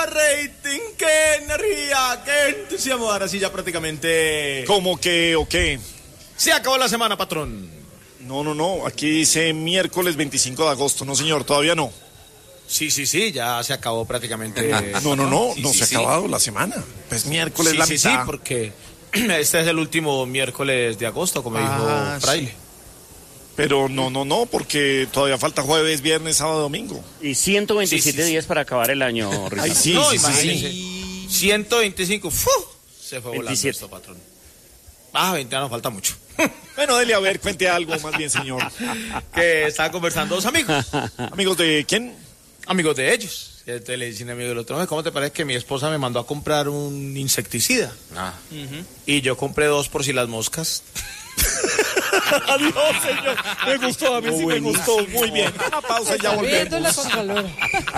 rating, qué energía, qué entusiasmo. Ahora sí ya prácticamente... ¿Cómo que o qué? Se acabó la semana, patrón. No, aquí dice miércoles 25 de agosto, no señor, todavía no. Sí, ya se acabó prácticamente. No se ha acabado la semana. Pues miércoles la mitad. Sí, porque este es el último miércoles de agosto, como dijo Fraile. Sí. Pero no, porque todavía falta jueves, viernes, sábado, domingo. Y 127 días para acabar el año, Ricardo. Ay, sí, no, sí, imagínese. sí. 125, se fue 27. volando esto, patrón. 20 años, falta mucho. Bueno, dele a ver, cuente algo más bien, señor. Que estaban conversando dos amigos. ¿Amigos de quién? Amigos de ellos. Entonces le dicen amigo del otro, ¿cómo te parece que mi esposa me mandó a comprar un insecticida? Y yo compré 2 por si las moscas. Adiós, señor. Me gustó, a mí sí me gustó. Muy bien. Una pausa y ya volvemos.